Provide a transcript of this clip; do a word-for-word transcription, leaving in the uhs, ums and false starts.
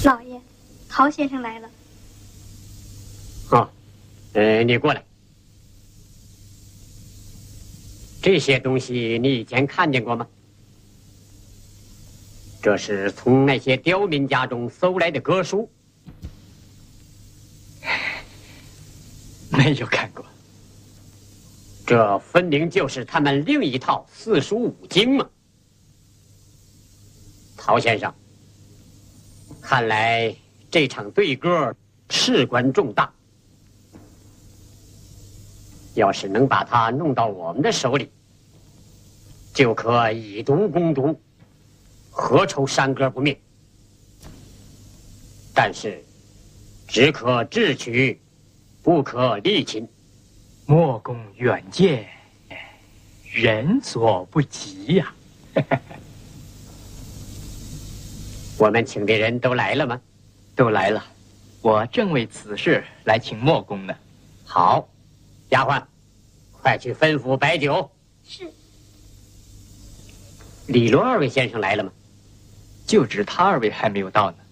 老爷，陶先生来了。 哦，呃，你过来。这些东西你以前看见过吗？这是从那些刁民家中搜来的歌书。 没有看过。 这分明就是他们另一套四书五经嘛。陶先生，看来这场对歌事关重大，要是能把它弄到我们的手里，就可以毒攻毒，何愁山歌不灭？但是只可智取，不可力擒。 莫公远见，人所不及呀、啊。 我们请的人都来了吗？ 都来了，我正为此事来请莫公呢。 好，丫鬟，快去吩咐摆酒。 是。 李罗二位先生来了吗？ 就知他二位还没有到呢。